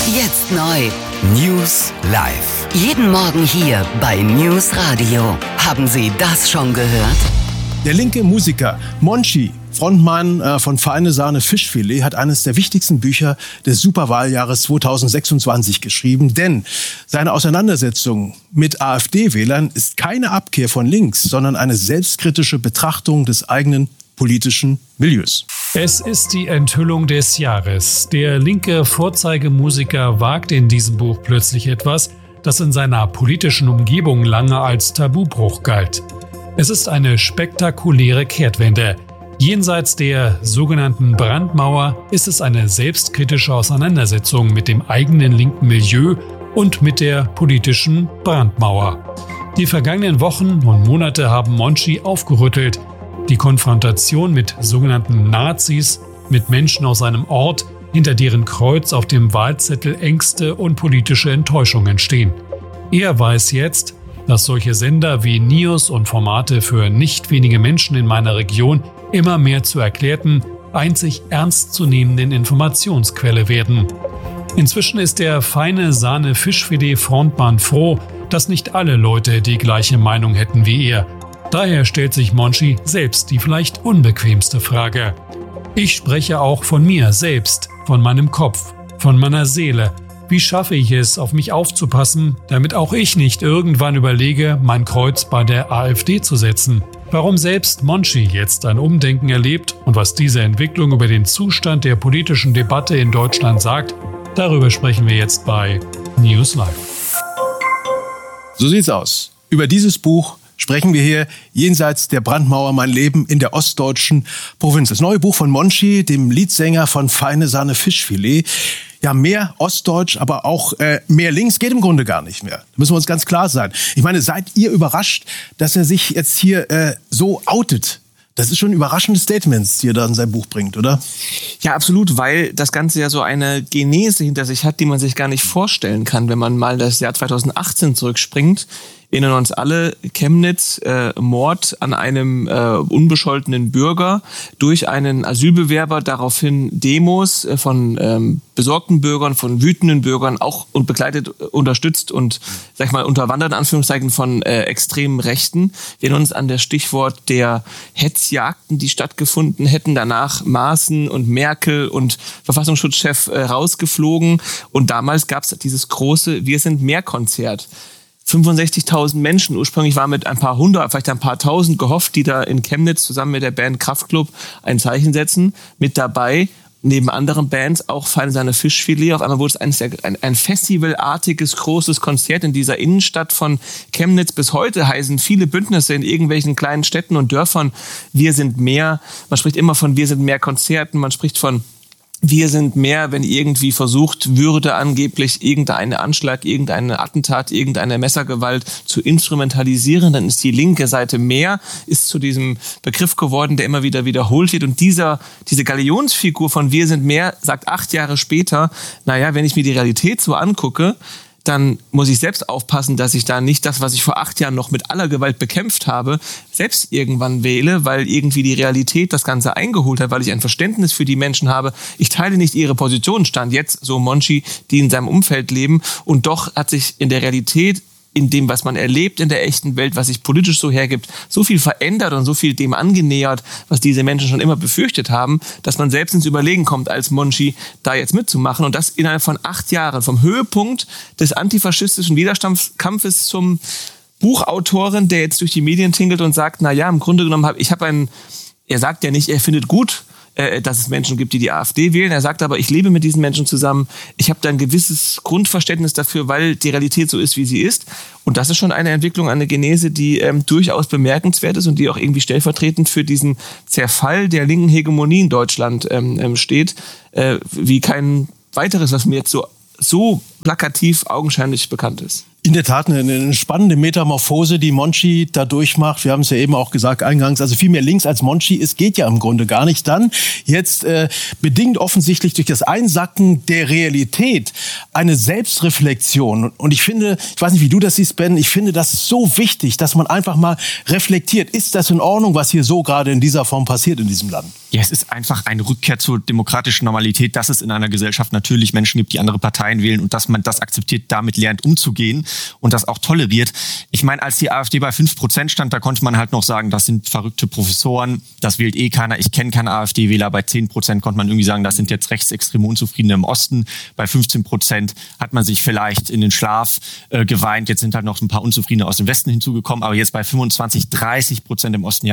Jetzt neu. News live. Jeden Morgen hier bei News Radio. Haben Sie das schon gehört? Der linke Musiker Monchi, Frontmann von Feine Sahne Fischfilet, hat eines der wichtigsten Bücher des Superwahljahres 2026 geschrieben. Denn seine Auseinandersetzung mit AfD-Wählern ist keine Abkehr von links, sondern eine selbstkritische Betrachtung des eigenen politischen Milieus. Es ist die Enthüllung des Jahres. Der linke Vorzeigemusiker wagt in diesem Buch plötzlich etwas, das in seiner politischen Umgebung lange als Tabubruch galt. Es ist eine spektakuläre Kehrtwende. Jenseits der sogenannten Brandmauer ist es eine selbstkritische Auseinandersetzung mit dem eigenen linken Milieu und mit der politischen Brandmauer. Die vergangenen Wochen und Monate haben Monchi aufgerüttelt. Die Konfrontation mit sogenannten Nazis, mit Menschen aus einem Ort, hinter deren Kreuz auf dem Wahlzettel Ängste und politische Enttäuschungen stehen. Er weiß jetzt, dass solche Sender wie News und Formate für nicht wenige Menschen in meiner Region immer mehr zur erklärten, einzig ernstzunehmenden Informationsquelle werden. Inzwischen ist der Feine Sahne Fischfilet Frontmann froh, dass nicht alle Leute die gleiche Meinung hätten wie er. Daher stellt sich Monchi selbst die vielleicht unbequemste Frage. Ich spreche auch von mir selbst, von meinem Kopf, von meiner Seele. Wie schaffe ich es, auf mich aufzupassen, damit auch ich nicht irgendwann überlege, mein Kreuz bei der AfD zu setzen? Warum selbst Monchi jetzt ein Umdenken erlebt und was diese Entwicklung über den Zustand der politischen Debatte in Deutschland sagt, darüber sprechen wir jetzt bei News Live. So sieht's aus. Über dieses Buch sprechen wir hier jenseits der Brandmauer, mein Leben in der ostdeutschen Provinz. Das neue Buch von Monchi, dem Leadsänger von Feine Sahne Fischfilet. Ja, mehr ostdeutsch, aber auch mehr links geht im Grunde gar nicht mehr. Da müssen wir uns ganz klar sein. Ich meine, seid ihr überrascht, dass er sich jetzt hier so outet? Das ist schon ein überraschendes Statement, die er da in sein Buch bringt, oder? Ja, absolut, weil das Ganze ja so eine Genese hinter sich hat, die man sich gar nicht vorstellen kann, wenn man mal das Jahr 2018 zurückspringt. Erinnern uns alle, Chemnitz, Mord an einem unbescholtenen Bürger durch einen Asylbewerber, daraufhin Demos von besorgten Bürgern, von wütenden Bürgern, auch und begleitet, unterstützt und, sag ich mal, unterwandert in Anführungszeichen von extremen Rechten. Wir erinnern uns an das Stichwort der Hetzjagden, die stattgefunden hätten, danach Maaßen und Merkel und Verfassungsschutzchef rausgeflogen und damals gab es dieses große Wir sind mehr Konzert. 65.000 Menschen, ursprünglich waren mit ein paar hundert, vielleicht ein paar tausend gehofft, die da in Chemnitz zusammen mit der Band Kraftklub ein Zeichen setzen. Mit dabei, neben anderen Bands, auch Feine Sahne Fischfilet. Auf einmal wurde es ein festivalartiges, großes Konzert in dieser Innenstadt von Chemnitz. Bis heute heißen viele Bündnisse in irgendwelchen kleinen Städten und Dörfern Wir sind mehr. Man spricht immer von Wir sind mehr Konzerten, man spricht von Wir sind mehr, wenn irgendwie versucht würde, angeblich irgendeinen Anschlag, irgendein Attentat, irgendeine Messergewalt zu instrumentalisieren, dann ist die linke Seite mehr, ist zu diesem Begriff geworden, der immer wieder wiederholt wird. Und diese Galionsfigur von Wir sind mehr sagt 8 Jahre später, naja, wenn ich mir die Realität so angucke, dann muss ich selbst aufpassen, dass ich da nicht das, was ich vor 8 Jahren noch mit aller Gewalt bekämpft habe, selbst irgendwann wähle, weil irgendwie die Realität das Ganze eingeholt hat, weil ich ein Verständnis für die Menschen habe. Ich teile nicht ihre Position, stand jetzt so Monchi, die in seinem Umfeld leben. Und doch hat sich in der Realität, in dem, was man erlebt in der echten Welt, was sich politisch so hergibt, so viel verändert und so viel dem angenähert, was diese Menschen schon immer befürchtet haben, dass man selbst ins Überlegen kommt, als Monchi da jetzt mitzumachen. Und das innerhalb von 8 Jahren, vom Höhepunkt des antifaschistischen Widerstandskampfes zum Buchautoren, der jetzt durch die Medien tingelt und sagt, na ja, im Grunde genommen er sagt ja nicht, er findet gut, dass es Menschen gibt, die AfD wählen. Er sagt aber, ich lebe mit diesen Menschen zusammen. Ich habe da ein gewisses Grundverständnis dafür, weil die Realität so ist, wie sie ist. Und das ist schon eine Entwicklung, eine Genese, die durchaus bemerkenswert ist und die auch irgendwie stellvertretend für diesen Zerfall der linken Hegemonie in Deutschland steht, wie kein weiteres, was mir jetzt so plakativ augenscheinlich bekannt ist. In der Tat eine spannende Metamorphose, die Monchi da durchmacht. Wir haben es ja eben auch gesagt eingangs, also viel mehr links als Monchi. Es geht ja im Grunde gar nicht. Dann jetzt bedingt offensichtlich durch das Einsacken der Realität eine Selbstreflexion. Und ich finde, ich weiß nicht, wie du das siehst, Ben, ich finde das so wichtig, dass man einfach mal reflektiert. Ist das in Ordnung, was hier so gerade in dieser Form passiert in diesem Land? Ja, es ist einfach eine Rückkehr zur demokratischen Normalität, dass es in einer Gesellschaft natürlich Menschen gibt, die andere Parteien wählen und dass man das akzeptiert, damit lernt umzugehen und das auch toleriert. Ich meine, als die AfD bei 5% stand, da konnte man halt noch sagen, das sind verrückte Professoren, das wählt eh keiner, ich kenne keine AfD-Wähler. Bei 10% konnte man irgendwie sagen, das sind jetzt rechtsextreme Unzufriedene im Osten. Bei 15% hat man sich vielleicht in den Schlaf geweint. Jetzt sind halt noch ein paar Unzufriedene aus dem Westen hinzugekommen, aber jetzt bei 25-30% im Osten, ja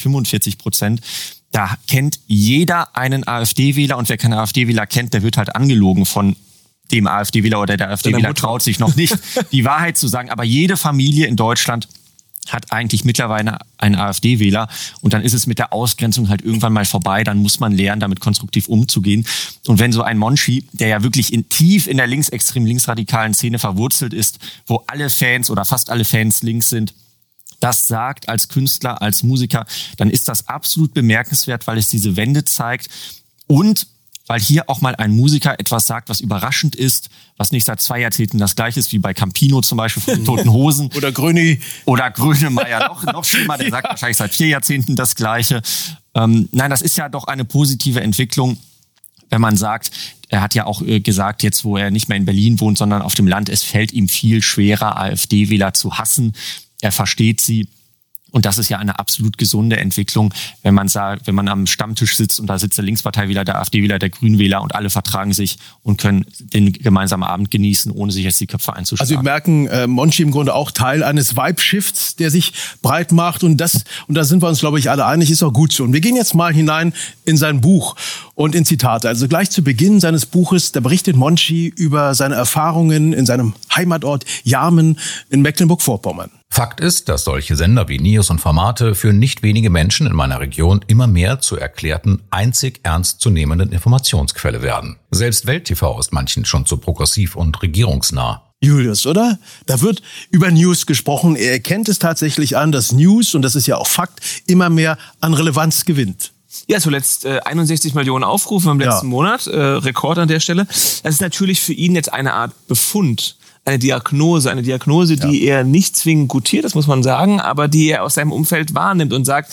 40-45%. Da kennt jeder einen AfD-Wähler und wer keinen AfD-Wähler kennt, der wird halt angelogen von dem AfD-Wähler oder der AfD-Wähler traut sich noch nicht, die Wahrheit zu sagen. Aber jede Familie in Deutschland hat eigentlich mittlerweile einen AfD-Wähler und dann ist es mit der Ausgrenzung halt irgendwann mal vorbei. Dann muss man lernen, damit konstruktiv umzugehen. Und wenn so ein Monchi, der ja wirklich tief in der linksextremen, linksradikalen Szene verwurzelt ist, wo alle Fans oder fast alle Fans links sind, das sagt als Künstler, als Musiker, dann ist das absolut bemerkenswert, weil es diese Wende zeigt und weil hier auch mal ein Musiker etwas sagt, was überraschend ist, was nicht seit 2 Jahrzehnten das gleiche ist, wie bei Campino zum Beispiel von den Toten Hosen. Oder Gröni. Oder Grönemeyer, noch schlimmer, der sagt wahrscheinlich seit 4 Jahrzehnten das Gleiche. Nein, das ist ja doch eine positive Entwicklung, wenn man sagt, er hat ja auch gesagt, jetzt wo er nicht mehr in Berlin wohnt, sondern auf dem Land, es fällt ihm viel schwerer, AfD-Wähler zu hassen. Er versteht sie. Und das ist ja eine absolut gesunde Entwicklung, wenn man sagt, wenn man am Stammtisch sitzt und da sitzt der Linksparteiwähler, der AfD-Wähler, der Grünwähler und alle vertragen sich und können den gemeinsamen Abend genießen, ohne sich jetzt die Köpfe einzuschlagen. Also wir merken, Monchi im Grunde auch Teil eines Vibe-Shifts, der sich breit macht und da sind wir uns, glaube ich, alle einig, ist auch gut so. Und wir gehen jetzt mal hinein in sein Buch und in Zitate. Also gleich zu Beginn seines Buches, da berichtet Monchi über seine Erfahrungen in seinem Heimatort Jarmen in Mecklenburg-Vorpommern. Fakt ist, dass solche Sender wie Nios und Formate für nicht wenige Menschen in meiner Region immer mehr zur erklärten, einzig ernstzunehmenden Informationsquelle werden. Selbst Welt-TV ist manchen schon zu progressiv und regierungsnah. Julius, oder? Da wird über News gesprochen. Er erkennt es tatsächlich an, dass News, und das ist ja auch Fakt, immer mehr an Relevanz gewinnt. Ja, zuletzt 61 Millionen Aufrufe im letzten Monat, Rekord an der Stelle. Das ist natürlich für ihn jetzt eine Art Befund. Eine Diagnose, die er nicht zwingend gutiert, das muss man sagen, aber die er aus seinem Umfeld wahrnimmt und sagt,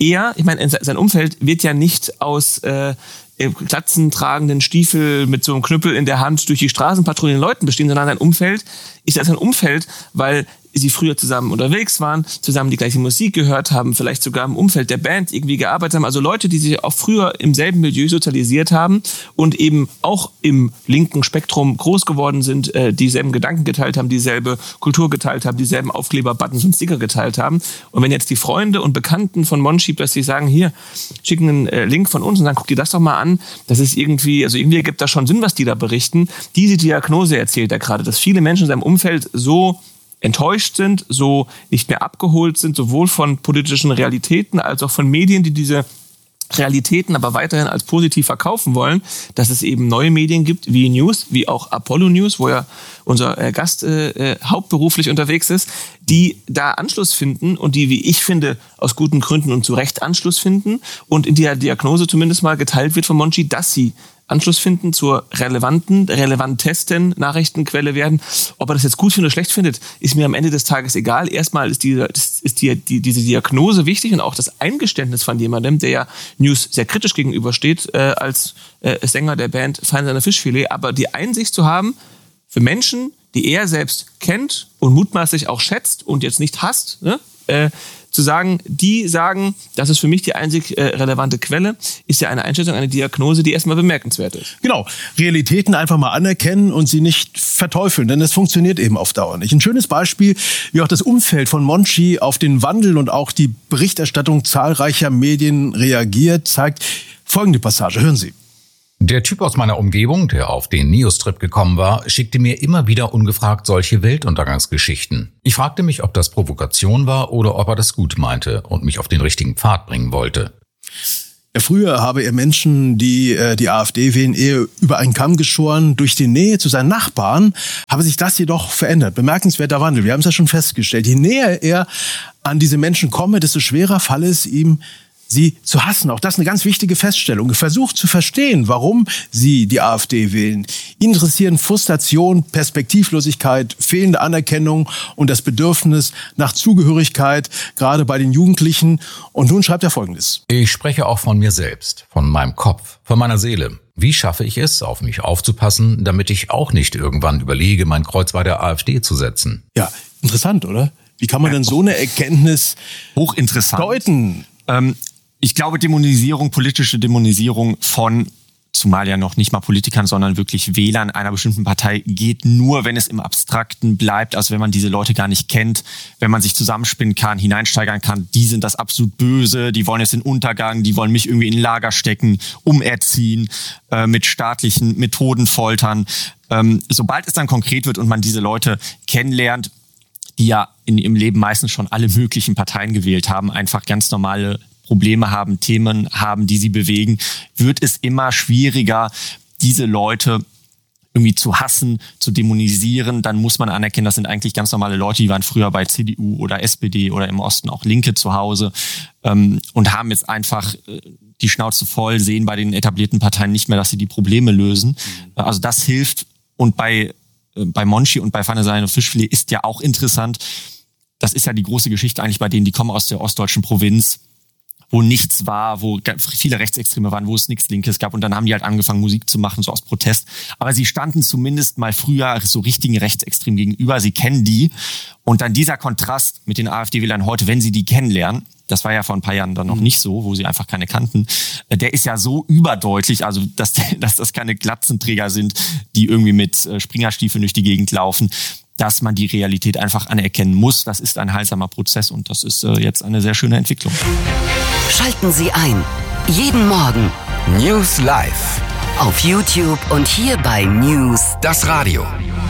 sein Umfeld wird ja nicht aus glatzentragenden Stiefel mit so einem Knüppel in der Hand durch die Straßen patrouillieren Leuten bestehen, sondern sein Umfeld ist ein Umfeld, weil sie früher zusammen unterwegs waren, zusammen die gleiche Musik gehört haben, vielleicht sogar im Umfeld der Band irgendwie gearbeitet haben. Also Leute, die sich auch früher im selben Milieu sozialisiert haben und eben auch im linken Spektrum groß geworden sind, dieselben Gedanken geteilt haben, dieselbe Kultur geteilt haben, dieselben Aufkleber, Buttons und Sticker geteilt haben. Und wenn jetzt die Freunde und Bekannten von Monchi plötzlich sagen, hier, schicken einen Link von uns und dann guck dir das doch mal an, das ist irgendwie ergibt das schon Sinn, was die da berichten. Diese Diagnose erzählt er gerade, dass viele Menschen in seinem Umfeld so enttäuscht sind, so nicht mehr abgeholt sind, sowohl von politischen Realitäten als auch von Medien, die diese Realitäten aber weiterhin als positiv verkaufen wollen, dass es eben neue Medien gibt, wie News, wie auch Apollo News, wo ja unser Gast hauptberuflich unterwegs ist, die da Anschluss finden und die, wie ich finde, aus guten Gründen und zu Recht Anschluss finden und in der Diagnose zumindest mal geteilt wird von Monchi, dass sie Anschluss finden zur relevantesten Nachrichtenquelle werden. Ob er das jetzt gut findet oder schlecht findet, ist mir am Ende des Tages egal. Erstmal ist diese Diagnose wichtig und auch das Eingeständnis von jemandem, der ja News sehr kritisch gegenübersteht, als Sänger der Band Feine Fischfilet. Aber die Einsicht zu haben, für Menschen, die er selbst kennt und mutmaßlich auch schätzt und jetzt nicht hasst, zu sagen, die sagen, das ist für mich die einzig relevante Quelle, ist ja eine Einschätzung, eine Diagnose, die erstmal bemerkenswert ist. Genau, Realitäten einfach mal anerkennen und sie nicht verteufeln, denn es funktioniert eben auf Dauer nicht. Ein schönes Beispiel, wie auch das Umfeld von Monchi auf den Wandel und auch die Berichterstattung zahlreicher Medien reagiert, zeigt folgende Passage. Hören Sie. Der Typ aus meiner Umgebung, der auf den Neos-Trip gekommen war, schickte mir immer wieder ungefragt solche Weltuntergangsgeschichten. Ich fragte mich, ob das Provokation war oder ob er das gut meinte und mich auf den richtigen Pfad bringen wollte. Früher habe er Menschen, die die AfD wählen, eher über einen Kamm geschoren. Durch die Nähe zu seinen Nachbarn habe sich das jedoch verändert. Bemerkenswerter Wandel. Wir haben es ja schon festgestellt. Je näher er an diese Menschen komme, desto schwerer falle es ihm, sie zu hassen. Auch das ist eine ganz wichtige Feststellung. Er versucht zu verstehen, warum sie die AfD wählen. Ihn interessieren Frustration, Perspektivlosigkeit, fehlende Anerkennung und das Bedürfnis nach Zugehörigkeit, gerade bei den Jugendlichen. Und nun schreibt er Folgendes. Ich spreche auch von mir selbst, von meinem Kopf, von meiner Seele. Wie schaffe ich es, auf mich aufzupassen, damit ich auch nicht irgendwann überlege, mein Kreuz bei der AfD zu setzen? Ja, interessant, oder? Wie kann man denn so eine Erkenntnis hochinteressant deuten? Ich glaube, politische Dämonisierung von, zumal ja noch nicht mal Politikern, sondern wirklich Wählern einer bestimmten Partei geht nur, wenn es im Abstrakten bleibt, also wenn man diese Leute gar nicht kennt, wenn man sich zusammenspinnen kann, hineinsteigern kann, die sind das absolut Böse, die wollen jetzt den Untergang, die wollen mich irgendwie in ein Lager stecken, umerziehen, mit staatlichen Methoden foltern. Sobald es dann konkret wird und man diese Leute kennenlernt, die ja im Leben meistens schon alle möglichen Parteien gewählt haben, einfach ganz normale Probleme haben, Themen haben, die sie bewegen, wird es immer schwieriger, diese Leute irgendwie zu hassen, zu dämonisieren. Dann muss man anerkennen, das sind eigentlich ganz normale Leute, die waren früher bei CDU oder SPD oder im Osten auch Linke zu Hause und haben jetzt einfach die Schnauze voll, sehen bei den etablierten Parteien nicht mehr, dass sie die Probleme lösen. Also das hilft. Und bei Monchi und bei Feine Fischfilet ist ja auch interessant. Das ist ja die große Geschichte eigentlich bei denen, die kommen aus der ostdeutschen Provinz, wo nichts war, wo viele Rechtsextreme waren, wo es nichts Linkes gab. Und dann haben die halt angefangen, Musik zu machen, so aus Protest. Aber sie standen zumindest mal früher so richtigen Rechtsextremen gegenüber. Sie kennen die. Und dann dieser Kontrast mit den AfD-Wählern heute, wenn sie die kennenlernen, das war ja vor ein paar Jahren dann noch nicht so, wo sie einfach keine kannten, der ist ja so überdeutlich, also dass das keine Glatzenträger sind, die irgendwie mit Springerstiefeln durch die Gegend laufen, dass man die Realität einfach anerkennen muss. Das ist ein heilsamer Prozess und das ist jetzt eine sehr schöne Entwicklung. Schalten Sie ein. Jeden Morgen. News Live. Auf YouTube und hier bei News. Das Radio.